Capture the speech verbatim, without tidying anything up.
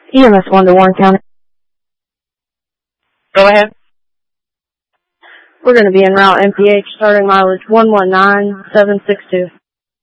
E M S one to Warren County. Go ahead. We're going to be en route M P H starting mileage one one nine seven six two.